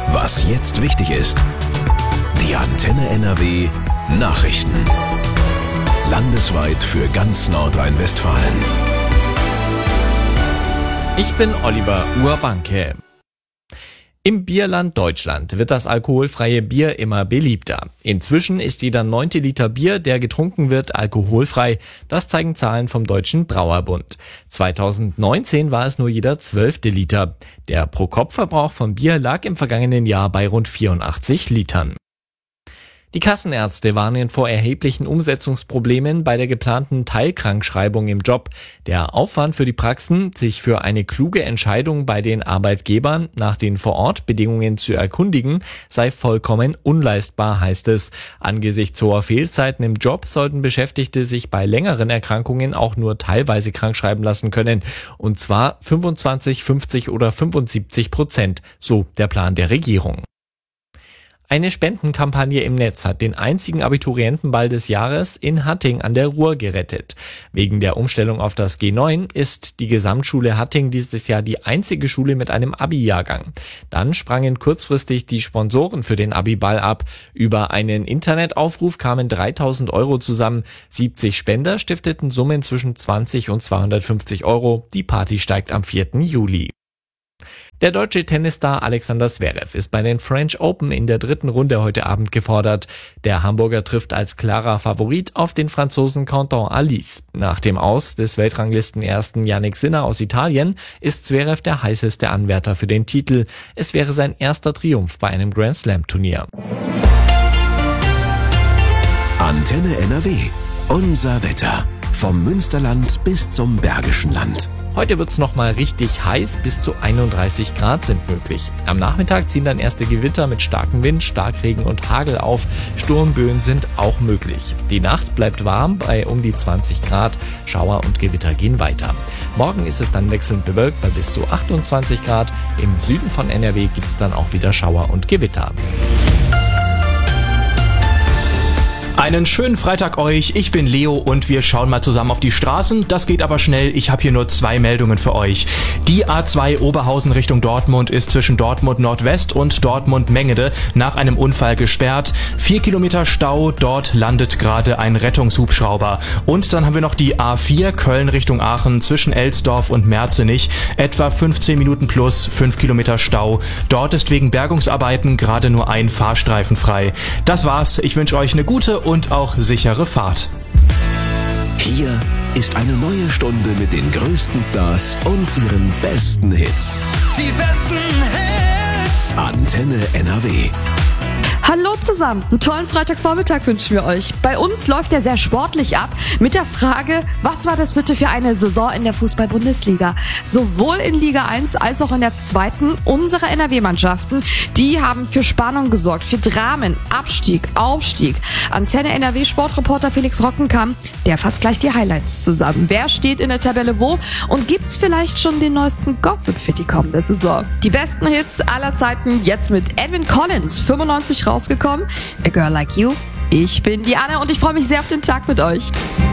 Was jetzt wichtig ist. Die Antenne NRW Nachrichten. Landesweit für ganz Nordrhein-Westfalen. Ich bin Oliver Urbanke. Im Bierland Deutschland wird das alkoholfreie Bier immer beliebter. Inzwischen ist jeder 9. Liter Bier, der getrunken wird, alkoholfrei. Das zeigen Zahlen vom Deutschen Brauerbund. 2019 war es nur jeder 12. Liter. Der Pro-Kopf-Verbrauch von Bier lag im vergangenen Jahr bei rund 84 Litern. Die Kassenärzte warnen vor erheblichen Umsetzungsproblemen bei der geplanten Teilkrankschreibung im Job. Der Aufwand für die Praxen, sich für eine kluge Entscheidung bei den Arbeitgebern nach den Vorortbedingungen zu erkundigen, sei vollkommen unleistbar, heißt es. Angesichts hoher Fehlzeiten im Job sollten Beschäftigte sich bei längeren Erkrankungen auch nur teilweise krankschreiben lassen können. Und zwar 25, 50 oder 75%, so der Plan der Regierung. Eine Spendenkampagne im Netz hat den einzigen Abiturientenball des Jahres in Hatting an der Ruhr gerettet. Wegen der Umstellung auf das G9 ist die Gesamtschule Hatting dieses Jahr die einzige Schule mit einem Abi-Jahrgang. Dann sprangen kurzfristig die Sponsoren für den Abi-Ball ab. Über einen Internetaufruf kamen 3.000 € zusammen. 70 Spender stifteten Summen zwischen 20 und 250 €. Die Party steigt am 4. Juli. Der deutsche Tennisstar Alexander Zverev ist bei den French Open in der 3. Runde heute Abend gefordert. Der Hamburger trifft als klarer Favorit auf den Franzosen Quentin Halys. Nach dem Aus des Weltranglistenersten Yannick Sinner aus Italien ist Zverev der heißeste Anwärter für den Titel. Es wäre sein erster Triumph bei einem Grand Slam Turnier. Antenne NRW. Unser Wetter. Vom Münsterland bis zum Bergischen Land. Heute wird's noch mal richtig heiß, bis zu 31 Grad sind möglich. Am Nachmittag ziehen dann erste Gewitter mit starkem Wind, Starkregen und Hagel auf. Sturmböen sind auch möglich. Die Nacht bleibt warm bei um die 20 Grad. Schauer und Gewitter gehen weiter. Morgen ist es dann wechselnd bewölkt bei bis zu 28 Grad. Im Süden von NRW gibt's dann auch wieder Schauer und Gewitter. Einen schönen Freitag euch, ich bin Leo und wir schauen mal zusammen auf die Straßen. Das geht aber schnell, ich habe hier nur 2 Meldungen für euch. Die A2 Oberhausen Richtung Dortmund ist zwischen Dortmund Nordwest und Dortmund Mengede nach einem Unfall gesperrt. 4 Kilometer Stau, dort landet gerade ein Rettungshubschrauber. Und dann haben wir noch die A4 Köln Richtung Aachen zwischen Elsdorf und Merzenich. Etwa 15 Minuten plus 5 Kilometer Stau. Dort ist wegen Bergungsarbeiten gerade nur ein Fahrstreifen frei. Das war's, ich wünsche euch eine gute und auch sichere Fahrt. Hier ist eine neue Stunde mit den größten Stars und ihren besten Hits. Die besten Hits. Antenne NRW. Hallo zusammen, einen tollen Freitagvormittag wünschen wir euch. Bei uns läuft der sehr sportlich ab mit der Frage, was war das bitte für eine Saison in der Fußball-Bundesliga? Sowohl in Liga 1 als auch in der 2. unsere NRW-Mannschaften, die haben für Spannung gesorgt, für Dramen, Abstieg, Aufstieg. Antenne NRW-Sportreporter Felix Rockenkamp, der fasst gleich die Highlights zusammen. Wer steht in der Tabelle wo und gibt's vielleicht schon den neuesten Gossip für die kommende Saison? Die besten Hits aller Zeiten jetzt mit Edwin Collins, 95 rausgekommen. A Girl Like You. Ich bin die Anne und ich freue mich sehr auf den Tag mit euch.